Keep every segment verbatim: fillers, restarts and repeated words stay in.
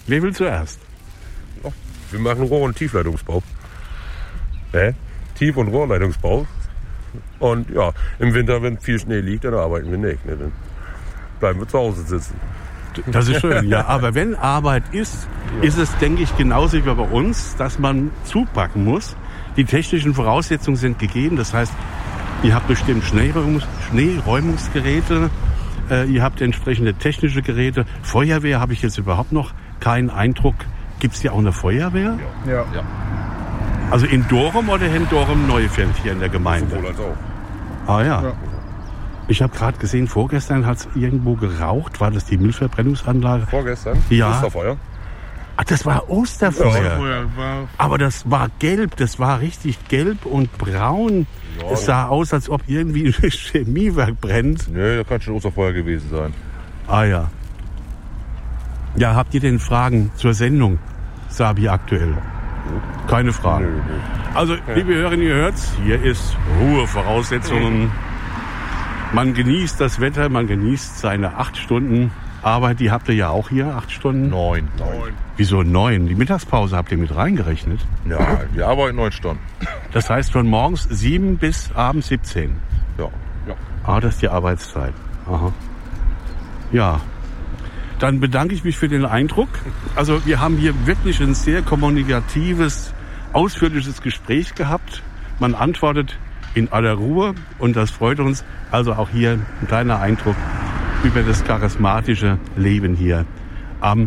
Wer will zuerst? Oh, wir machen Rohr- und Tiefleitungsbau. Hä? Tief- und Rohrleitungsbau. Und ja, im Winter, wenn viel Schnee liegt, dann arbeiten wir nicht. Ne? Dann bleiben wir zu Hause sitzen. Das ist schön, ja. Aber wenn Arbeit ist, ja. ist es, denke ich, genauso wie bei uns, dass man zupacken muss. Die technischen Voraussetzungen sind gegeben. Das heißt, ihr habt bestimmt Schneeräumungs- Schneeräumungsgeräte, äh, ihr habt entsprechende technische Geräte. Feuerwehr habe ich jetzt überhaupt noch keinen Eindruck. Gibt es hier auch eine Feuerwehr? Ja. ja. ja. Also in Dorum oder in Dorum-Neufeld hier in der Gemeinde? Sowohl als auch. Ah ja. ja. Ich habe gerade gesehen, vorgestern hat es irgendwo geraucht. War das die Müllverbrennungsanlage? Vorgestern? Ja. Osterfeuer. Ach, das war Osterfeuer. Ja, war Aber das war gelb, das war richtig gelb und braun. Ja. Es sah aus, als ob irgendwie ein Chemiewerk brennt. Nee, das kann schon Osterfeuer gewesen sein. Ah ja. Ja, habt ihr denn Fragen zur Sendung, Sabi aktuell? Keine Fragen. Nö, nö. Also, liebe Hörerinnen, ihr hört's, hier ist Ruhevoraussetzungen. Man genießt das Wetter, man genießt seine acht Stunden Arbeit. Die habt ihr ja auch hier, acht Stunden? Neun. Neun. Wieso neun? Die Mittagspause habt ihr mit reingerechnet? Ja, wir arbeiten neun Stunden. Das heißt von morgens sieben bis abends siebzehn? Ja. ja. Ah, das ist die Arbeitszeit. Aha. Ja. Dann bedanke ich mich für den Eindruck. Also wir haben hier wirklich ein sehr kommunikatives, ausführliches Gespräch gehabt. Man antwortet in aller Ruhe und das freut uns. Also auch hier ein kleiner Eindruck über das charismatische Leben hier am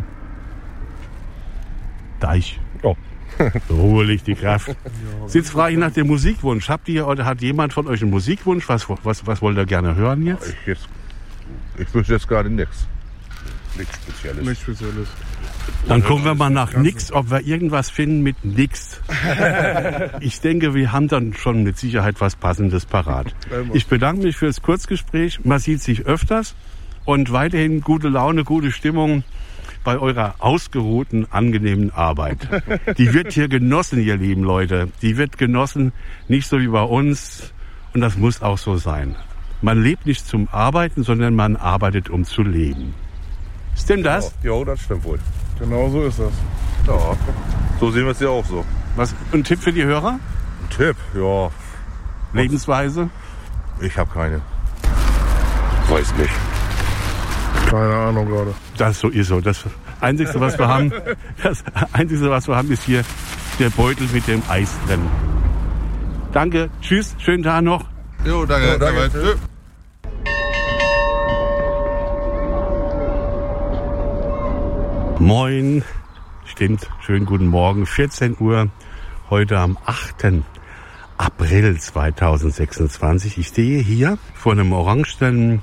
Deich. Oh. Ruhe liegt die Kraft. Jetzt frage ich nach dem Musikwunsch. Habt ihr oder hat jemand von euch einen Musikwunsch? Was, was, was wollt ihr gerne hören jetzt? Ich, jetzt, ich wüsste jetzt gerade nichts. Nichts Spezielles. Nichts Spezielles. Dann gucken wir mal nach nix, ob wir irgendwas finden mit nix. Ich denke, wir haben dann schon mit Sicherheit was Passendes parat. Ich bedanke mich fürs Kurzgespräch. Man sieht sich öfters und weiterhin gute Laune, gute Stimmung bei eurer ausgeruhten, angenehmen Arbeit. Die wird hier genossen, ihr lieben Leute. Die wird genossen, nicht so wie bei uns. Und das muss auch so sein. Man lebt nicht zum Arbeiten, sondern man arbeitet, um zu leben. Stimmt das? Ja, jo, das stimmt wohl. Genau so ist das. Ja, so sehen wir es ja auch so. Was, ein Tipp für die Hörer? Ein Tipp, ja. Lebensweise? Ich habe keine. Weiß nicht. Keine Ahnung gerade. Das so ist so. Das Einzige, was wir haben, das Einzige, was wir haben, ist hier der Beutel mit dem Eis drin. Danke, tschüss, schönen Tag noch. Jo, danke. Jo, danke. danke. Moin, stimmt, schönen guten Morgen, vierzehn Uhr, heute am achten April zweitausendsechsundzwanzig. Ich stehe hier vor einem orangenen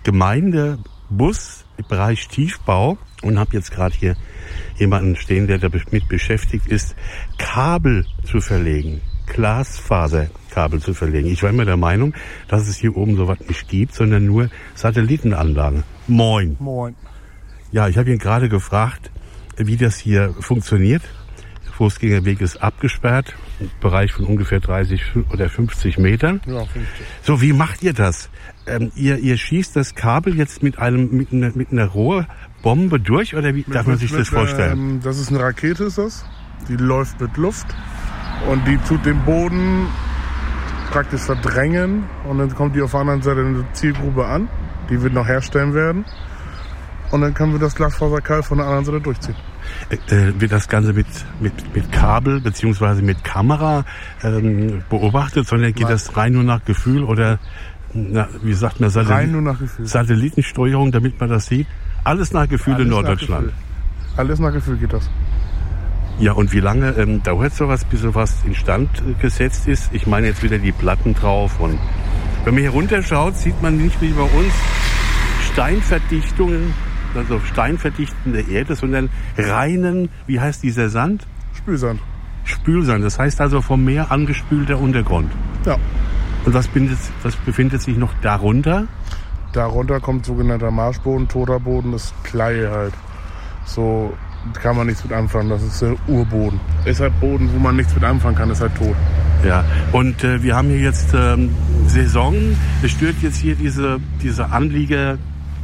Gemeindebus im Bereich Tiefbau und habe jetzt gerade hier jemanden stehen, der damit beschäftigt ist, Kabel zu verlegen, Glasfaserkabel zu verlegen. Ich war immer der Meinung, dass es hier oben sowas nicht gibt, sondern nur Satellitenanlagen. Moin. Moin. Ja, ich habe ihn gerade gefragt, wie das hier funktioniert. Der Fußgängerweg ist abgesperrt, im Bereich von ungefähr dreißig oder fünfzig Metern. Ja, fünfzig. So, wie macht ihr das? Ähm, ihr, ihr schießt das Kabel jetzt mit einem mit einer, mit einer Rohrbombe durch oder wie mit, darf man sich mit, das vorstellen? Ähm, das ist eine Rakete, ist das. Die läuft mit Luft und die tut den Boden praktisch verdrängen und dann kommt die auf der anderen Seite in eine Zielgrube an. Die wird noch herstellen werden. Und dann können wir das Glasfaserkabel von der anderen Seite durchziehen. Äh, wird das Ganze mit, mit, mit Kabel beziehungsweise mit Kamera ähm, beobachtet, sondern geht Nein. das rein nur nach Gefühl oder, na, wie sagt man, Satellit- rein nur nach Gefühl. Satellitensteuerung, damit man das sieht? Alles nach Gefühl Alles in Norddeutschland. Nach Gefühl. Alles nach Gefühl geht das. Ja, und wie lange ähm, dauert sowas, bis sowas instand äh, gesetzt ist? Ich meine jetzt wieder die Platten drauf. Und wenn man hier runterschaut, sieht man nicht wie bei uns Steinverdichtungen, also steinverdichtende Erde, sondern reinen, wie heißt dieser Sand? Spülsand. Spülsand, das heißt also vom Meer angespülter Untergrund. Ja. Und was, bindet, was befindet sich noch darunter? Darunter kommt sogenannter Marschboden, toter Boden, das ist Klei halt. So kann man nichts mit anfangen, das ist der Urboden. Ist halt Boden, wo man nichts mit anfangen kann, ist halt tot. Ja, und äh, wir haben hier jetzt ähm, Saison, es stört jetzt hier diese, diese Anlieger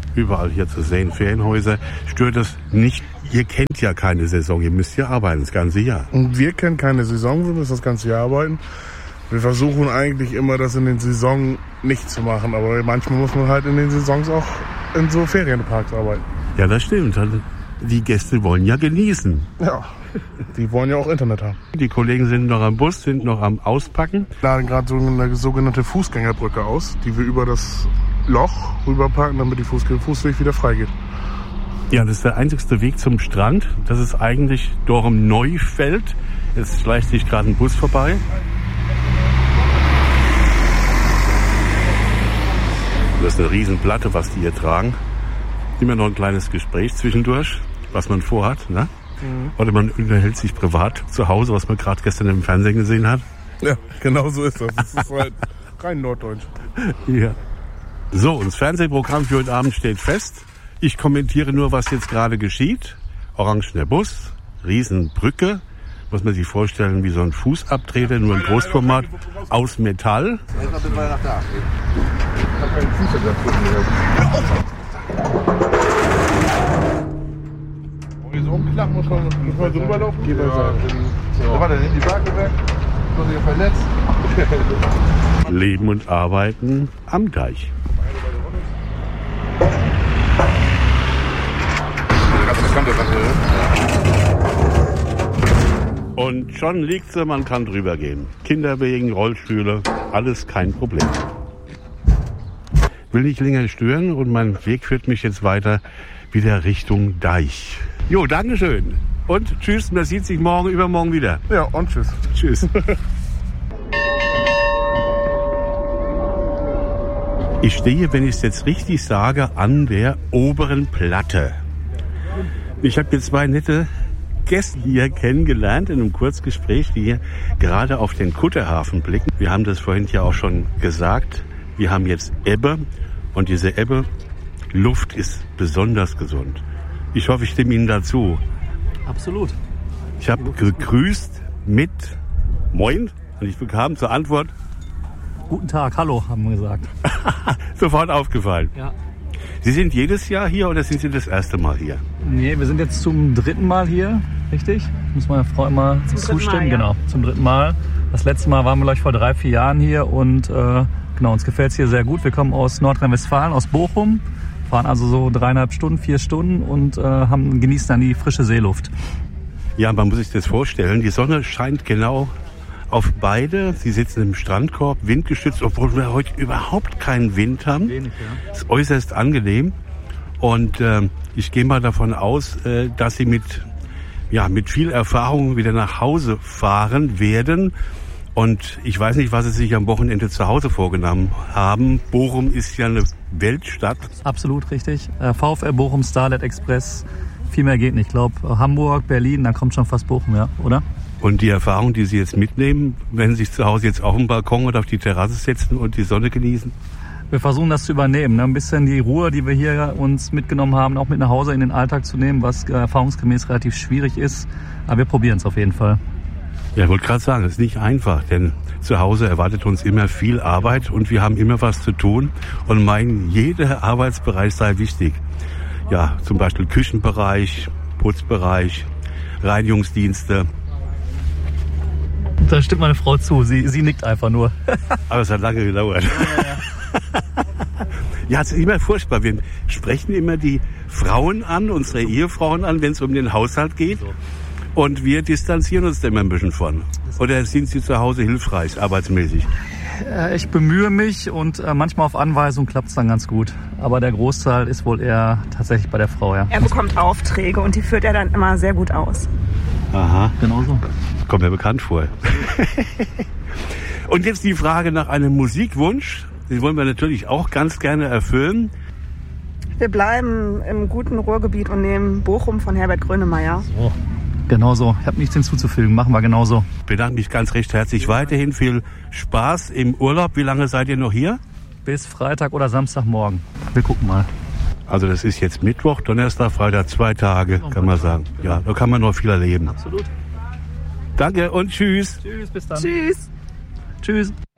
überall hier zu sehen, Ferienhäuser. Stört das nicht? Ihr kennt ja keine Saison, ihr müsst ja arbeiten das ganze Jahr. Und wir kennen keine Saison, wir müssen das ganze Jahr arbeiten. Wir versuchen eigentlich immer, das in den Saison nicht zu machen, aber manchmal muss man halt in den Saisons auch in so Ferienparks arbeiten. Ja, das stimmt. Die Gäste wollen ja genießen. Ja, die wollen ja auch Internet haben. Die Kollegen sind noch am Bus, sind noch am Auspacken. Wir laden gerade so eine sogenannte Fußgängerbrücke aus, die wir über das Loch rüberpacken, damit die Fußgänger- Fußweg wieder frei geht. Ja, das ist der einzigste Weg zum Strand. Das ist eigentlich Dorem Neufeld. Jetzt schleicht sich gerade ein Bus vorbei. Das ist eine Riesenplatte, was die hier tragen. Immer noch ein kleines Gespräch zwischendurch, was man vorhat. Ne? Mhm. Oder man unterhält sich privat zu Hause, was man gerade gestern im Fernsehen gesehen hat. Ja, genau so ist das. Das ist halt rein norddeutsch. Ja. So, und das Fernsehprogramm für heute Abend steht fest. Ich kommentiere nur, was jetzt gerade geschieht. Orangener Bus, Riesenbrücke. Muss man sich vorstellen, wie so ein Fußabtreter, nur ein Großformat, aus Metall. So umklappen muss man, muss man so rüberlaufen? Geht ja, so. Warte, nimm die Backe weg. Du hast dich verletzt. Leben und Arbeiten am Deich. Und schon liegt sie, man kann drüber gehen. Kinderwegen, Rollstühle, alles kein Problem. Will nicht länger stören und mein Weg führt mich jetzt weiter wieder Richtung Deich. Jo, Dankeschön. Und tschüss, man sieht sich morgen, übermorgen wieder. Ja, und tschüss. Tschüss. Ich stehe, wenn ich es jetzt richtig sage, an der oberen Platte. Ich habe hier zwei nette Gäste hier kennengelernt in einem Kurzgespräch, die hier gerade auf den Kutterhafen blicken. Wir haben das vorhin ja auch schon gesagt. Wir haben jetzt Ebbe und diese Ebbe, Luft ist besonders gesund. Ich hoffe, ich stimme Ihnen dazu. Absolut. Ich habe gegrüßt mit Moin und ich bekam zur Antwort Guten Tag, hallo, haben wir gesagt. Sofort aufgefallen. Ja. Sie sind jedes Jahr hier oder sind Sie das erste Mal hier? Nee, wir sind jetzt zum dritten Mal hier, richtig? Muss meine Frau immer zustimmen. Mal, ja. Genau, zum dritten Mal. Das letzte Mal waren wir, glaube ich, vor drei, vier Jahren hier und äh, genau, uns gefällt es hier sehr gut. Wir kommen aus Nordrhein-Westfalen, aus Bochum, fahren also so dreieinhalb Stunden, vier Stunden und äh, haben, genießen dann die frische Seeluft. Ja, man muss sich das vorstellen. Die Sonne scheint genau auf beide. Sie sitzen im Strandkorb, windgeschützt, obwohl wir heute überhaupt keinen Wind haben. Wenig, ja. Ist äußerst angenehm. Und äh, ich gehe mal davon aus, äh, dass Sie mit, ja, mit viel Erfahrung wieder nach Hause fahren werden. Und ich weiß nicht, was Sie sich am Wochenende zu Hause vorgenommen haben. Bochum ist ja eine Weltstadt. Absolut richtig. Äh, VfL Bochum, Starlet Express, viel mehr geht nicht. Ich glaube, Hamburg, Berlin, dann kommt schon fast Bochum, ja, oder? Und die Erfahrung, die Sie jetzt mitnehmen, wenn Sie sich zu Hause jetzt auf den Balkon oder auf die Terrasse setzen und die Sonne genießen? Wir versuchen das zu übernehmen, ne? Ein bisschen die Ruhe, die wir hier uns mitgenommen haben, auch mit nach Hause in den Alltag zu nehmen, was äh, erfahrungsgemäß relativ schwierig ist. Aber wir probieren es auf jeden Fall. Ja, ich wollte gerade sagen, es ist nicht einfach, denn zu Hause erwartet uns immer viel Arbeit und wir haben immer was zu tun und meinen, jeder Arbeitsbereich sei wichtig. Ja, zum Beispiel Küchenbereich, Putzbereich, Reinigungsdienste. Da stimmt meine Frau zu, sie, sie nickt einfach nur. Aber es hat lange gedauert. Ja, ja. Ja, es ist immer furchtbar. Wir sprechen immer die Frauen an, unsere Ehefrauen an, wenn es um den Haushalt geht. Und wir distanzieren uns da immer ein bisschen von. Oder sind Sie zu Hause hilfreich, arbeitsmäßig? Ich bemühe mich und manchmal auf Anweisung klappt es dann ganz gut. Aber der Großteil ist wohl eher tatsächlich bei der Frau, ja. Er bekommt Aufträge und die führt er dann immer sehr gut aus. Aha. Genau so. Kommt mir bekannt vor. Und jetzt die Frage nach einem Musikwunsch. Den wollen wir natürlich auch ganz gerne erfüllen. Wir bleiben im guten Ruhrgebiet und nehmen Bochum von Herbert Grönemeyer. So. Genau so. Ich habe nichts hinzuzufügen. Machen wir genauso. Ich bedanke mich ganz recht herzlich. Weiterhin viel Spaß im Urlaub. Wie lange seid ihr noch hier? Bis Freitag oder Samstagmorgen. Wir gucken mal. Also das ist jetzt Mittwoch, Donnerstag, Freitag, zwei Tage, kann man sagen. Ja, da kann man noch viel erleben. Absolut. Danke und tschüss. Tschüss, bis dann. Tschüss. Tschüss.